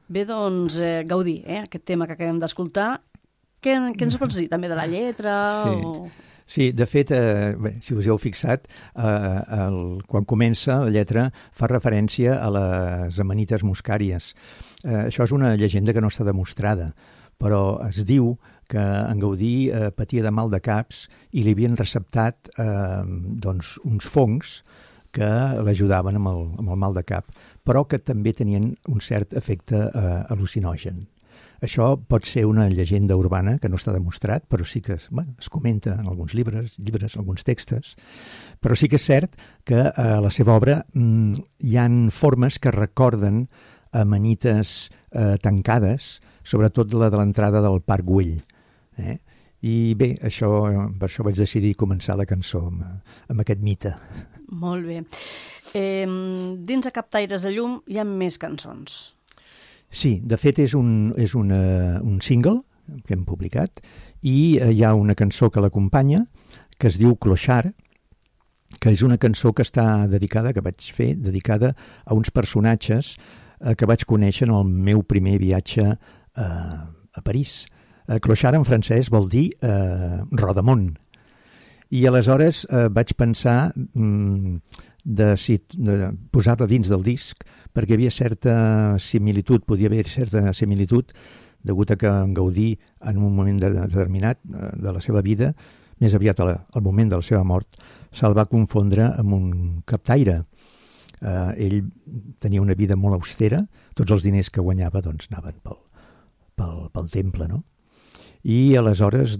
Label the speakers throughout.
Speaker 1: Bé, doncs, Gaudí, aquest tema que acabem d'escoltar, què ens pots dir també de la lletra?
Speaker 2: Sí, de fet, si us heu fixat, quan comença la lletra fa referència a les amanites muscàries. Això és una llegenda que no està demostrada, però es diu que en Gaudí patia de mal de caps i li havien receptat uns fongs que l'ajudaven amb el mal de cap, però que també tenien un cert efecte al·lucinogen. Això pot ser una llegenda urbana que no està demostrat, però sí que es comenta en alguns llibres, alguns textos, però sí que és cert que a la seva obra hi han formes que recorden amanites tancades, sobretot la de l'entrada del Parc Güell. I bé, per això vaig decidir començar la cançó amb aquest mite.
Speaker 1: Molt bé. Dins de Captaires de llum hi ha més cançons.
Speaker 2: Sí, de fet és un single que hem publicat i hi ha una cançó que l'acompanya que es diu Clochard, que és una cançó que està dedicada a uns personatges que vaig conèixer en el meu primer viatge a París. Clochard en francès vol dir rodamón. I aleshores vaig pensar de posar-la dins del disc perquè hi havia podia haver certa similitud degut a que en Gaudí en un moment determinat de la seva vida, més aviat al moment de la seva mort, se'l va confondre amb un captaire. Ell tenia una vida molt austera, tots els diners que guanyava anaven pel temple, no? I aleshores,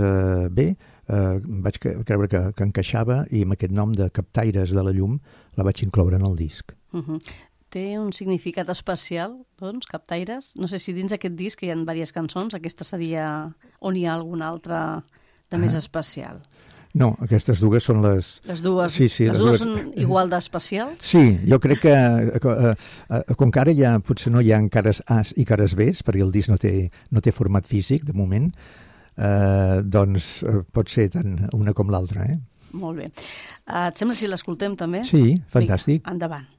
Speaker 2: vaig creure que encaixava i amb aquest nom de Captaires de la llum la vaig incloure en el disc.
Speaker 1: Té un significat especial, doncs, Captaires? No sé si dins d'aquest disc hi ha diverses cançons, aquesta seria on hi ha alguna altra de més especial.
Speaker 2: No, aquestes dues són les...
Speaker 1: Les dues,
Speaker 2: sí,
Speaker 1: les dues són igual d'especials?
Speaker 2: Sí, jo crec que com que ara potser no hi ha cares A's i cares B's, perquè el disc no té format físic de moment, doncs pot ser tant una com l'altra.
Speaker 1: Molt bé. Et sembla si l'escoltem també?
Speaker 2: Sí, fantàstic.
Speaker 1: Vinga, endavant.